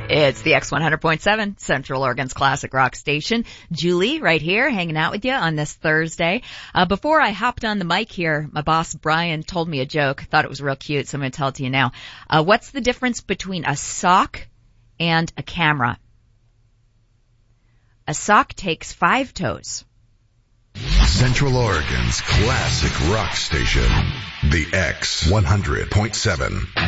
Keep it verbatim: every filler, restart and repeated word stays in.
It's the X one hundred point seven, Central Oregon's classic rock station. Julie, right here, hanging out with you on this Thursday. Uh, before I hopped on the mic here, my boss Brian told me a joke. Thought it was real cute, so I'm going to tell it to you now. Uh, what's the difference between a sock and a camera? A sock takes five toes. Central Oregon's classic rock station, the X one hundred point seven.